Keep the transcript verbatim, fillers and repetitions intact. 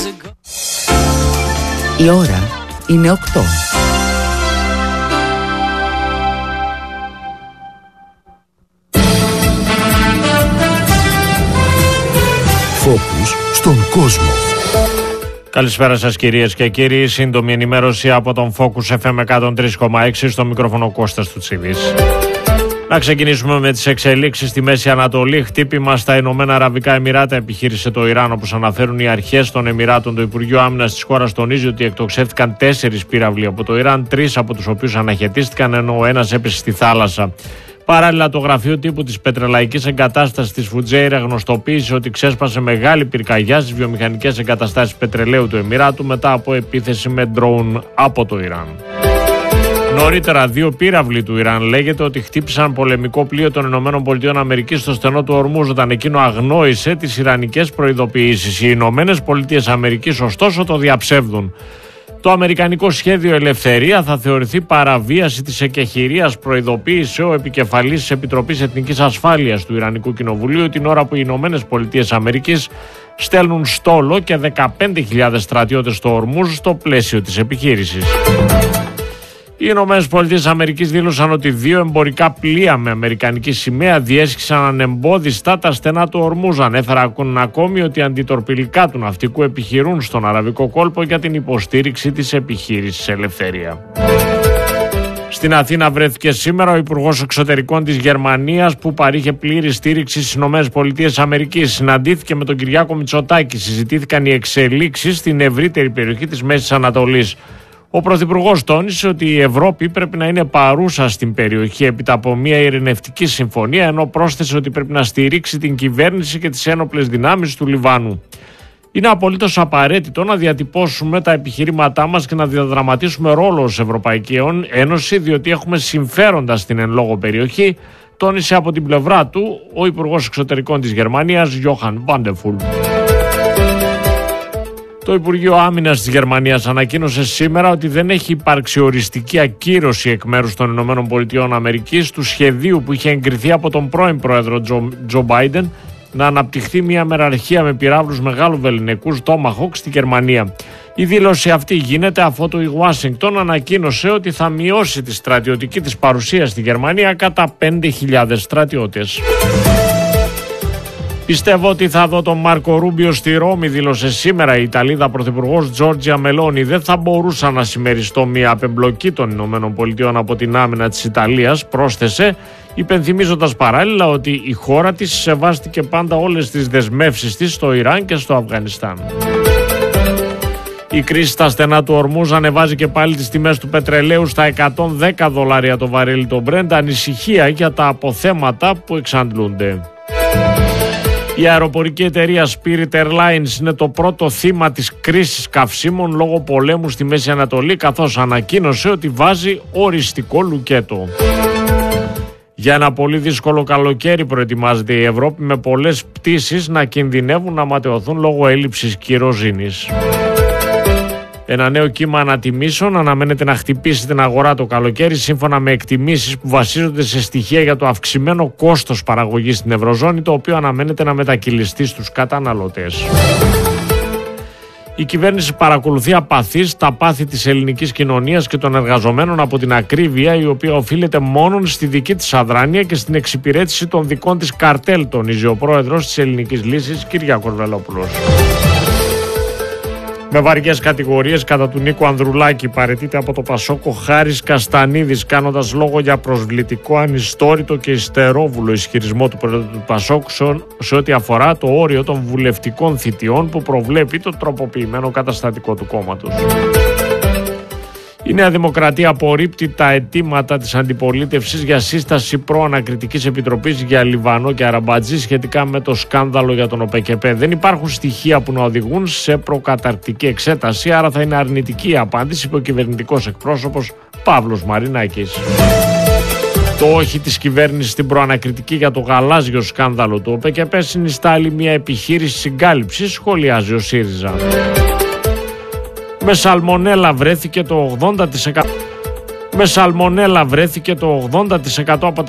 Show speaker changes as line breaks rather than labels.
Η ώρα είναι οκτώ.
Φόκους στον κόσμο.
Καλησπέρα σας κυρίες και κύριοι. Σύντομη ενημέρωση από τον Focus εφ εμ εκατόν τρία κόμμα έξι, στο μικρόφωνο Κώστας Τουτσίδης. Να ξεκινήσουμε με τις εξελίξεις στη Μέση Ανατολή. Χτύπημα στα Ηνωμένα Αραβικά Εμιράτα επιχείρησε το Ιράν, όπως αναφέρουν οι αρχές των Εμιράτων. Το Υπουργείο Άμυνας της χώρας τονίζει ότι εκτοξεύτηκαν τέσσερις πύραυλοι από το Ιράν, τρεις από τους οποίους αναχαιτίστηκαν, ενώ ο ένας έπεσε στη θάλασσα. Παράλληλα, το γραφείο τύπου της πετρελαϊκής εγκατάστασης της Φουτζέιρα γνωστοποίησε ότι ξέσπασε μεγάλη πυρκαγιά στις βιομηχανικές εγκαταστάσεις πετρελαίου του Εμιράτου μετά από επίθεση με ντρόουν από το Ιράν. Νωρίτερα, δύο πύραυλοι του Ιράν λέγεται ότι χτύπησαν πολεμικό πλοίο των ΗΠΑ στο στενό του Ορμούζ, όταν εκείνο αγνόησε τις ιρανικές προειδοποιήσεις. Οι ΗΠΑ, ωστόσο, το διαψεύδουν. Το αμερικανικό σχέδιο Ελευθερία θα θεωρηθεί παραβίαση της εκεχηρίας, προειδοποίησε ο επικεφαλής της Επιτροπής Εθνικής Ασφάλειας του Ιρανικού Κοινοβουλίου, την ώρα που οι ΗΠΑ στέλνουν στόλο και δεκαπέντε χιλιάδες στρατιώτες στο Ορμούζ στο πλαίσιο της επιχείρησης. Οι ΗΠΑ δήλωσαν ότι δύο εμπορικά πλοία με αμερικανική σημαία διέσχισαν ανεμπόδιστα τα στενά του Ορμούζ. Ανέφεραν ακόμη ότι αντιτορπιλικά του ναυτικού επιχειρούν στον Αραβικό κόλπο για την υποστήριξη της επιχείρησης Ελευθερία. Στην Αθήνα βρέθηκε σήμερα ο Υπουργός Εξωτερικών της Γερμανίας, που παρήχε πλήρη στήριξη στις ΗΠΑ. Συναντήθηκε με τον Κυριάκο Μητσοτάκη. Συζητήθηκαν οι εξελίξεις στην ευρύτερη περιοχή της Μέσης Ανατολής. Ο Πρωθυπουργός τόνισε ότι η Ευρώπη πρέπει να είναι παρούσα στην περιοχή έπειτα από μια ειρηνευτική συμφωνία, ενώ πρόσθεσε ότι πρέπει να στηρίξει την κυβέρνηση και τις ένοπλες δυνάμεις του Λιβάνου. Είναι απολύτως απαραίτητο να διατυπώσουμε τα επιχειρήματά μας και να διαδραματίσουμε ρόλο ως Ευρωπαϊκή Ένωση, διότι έχουμε συμφέροντα στην εν λόγω περιοχή, τόνισε από την πλευρά του ο Υπουργός Εξωτερικών της Γερμανίας, Γιόχαν Βάντεφουλ. Το Υπουργείο Άμυνας της Γερμανίας ανακοίνωσε σήμερα ότι δεν έχει υπάρξει οριστική ακύρωση εκ μέρους των ΗΠΑ του σχεδίου που είχε εγκριθεί από τον πρώην πρόεδρο Τζο Μπάιντεν να αναπτυχθεί μια μεραρχία με πυράβλους μεγάλου βεληνικούς Tomahawk στη Γερμανία. Η δήλωση αυτή γίνεται αφότου η Ουάσιγκτον ανακοίνωσε ότι θα μειώσει τη στρατιωτική της παρουσία στη Γερμανία κατά πέντε χιλιάδες στρατιώτες. Πιστεύω ότι θα δω τον Μάρκο Ρούμπιο στη Ρώμη, δήλωσε σήμερα η Ιταλίδα Πρωθυπουργός Τζόρτζια Μελόνι. Δεν θα μπορούσα να συμμεριστώ μια απεμπλοκή των ΗΠΑ από την άμυνα της Ιταλίας, πρόσθεσε, υπενθυμίζοντας παράλληλα ότι η χώρα της σεβάστηκε πάντα όλες τις δεσμεύσεις της στο Ιράν και στο Αφγανιστάν. Η κρίση στα στενά του Ορμούζ ανεβάζει και πάλι τις τιμές του πετρελαίου στα εκατόν δέκα δολάρια το βαρέλι το Brent, ανησυχία για τα αποθέματα που εξαντλούνται. Η αεροπορική εταιρεία Spirit Airlines είναι το πρώτο θύμα της κρίσης καυσίμων λόγω πολέμου στη Μέση Ανατολή, καθώς ανακοίνωσε ότι βάζει οριστικό λουκέτο. Για ένα πολύ δύσκολο καλοκαίρι προετοιμάζεται η Ευρώπη, με πολλές πτήσεις να κινδυνεύουν να ματαιωθούν λόγω έλλειψης κυροζήνης. Ένα νέο κύμα ανατιμήσεων αναμένεται να χτυπήσει την αγορά το καλοκαίρι, σύμφωνα με εκτιμήσεις που βασίζονται σε στοιχεία για το αυξημένο κόστος παραγωγής στην Ευρωζώνη, το οποίο αναμένεται να μετακυλιστεί στους καταναλωτές. Η κυβέρνηση παρακολουθεί απαθής τα πάθη της ελληνικής κοινωνίας και των εργαζομένων από την ακρίβεια, η οποία οφείλεται μόνο στη δική της αδράνεια και στην εξυπηρέτηση των δικών της καρτέλ, τονίζει ο πρόεδρος της Ελληνικής Λύσης, Κυριάκος Βελόπουλος. Με βαριές κατηγορίες κατά του Νίκου Ανδρουλάκη παραιτείται από το Πασόκ ο Χάρης Καστανίδης, κάνοντας λόγο για προσβλητικό, ανιστόρητο και υστερόβουλο ισχυρισμό του πρόεδρου του Πασόκ σε ό,τι αφορά το όριο των βουλευτικών θητιών που προβλέπει το τροποποιημένο καταστατικό του κόμματος. Η Νέα Δημοκρατία απορρίπτει τα αιτήματα της αντιπολίτευσης για σύσταση προανακριτικής επιτροπής για Λιβανό και Αραμπατζή σχετικά με το σκάνδαλο για τον ΟΠΕΚΕΠΕ. Δεν υπάρχουν στοιχεία που να οδηγούν σε προκαταρκτική εξέταση, άρα θα είναι αρνητική η απάντηση, είπε ο κυβερνητικός εκπρόσωπος Παύλος Μαρινάκης. Το όχι της κυβέρνησης στην προανακριτική για το γαλάζιο σκάνδαλο του ΟΠΕΚΕΠΕ συνιστά άλλη μια επιχείρηση συγκάλυψης, σχολιάζει ο ΣΥΡΙΖΑ. Με σαλμονέλα βρέθηκε το ογδόντα τοις εκατό. Με σαλμονέλα βρέθηκε το ογδόντα τοις εκατό από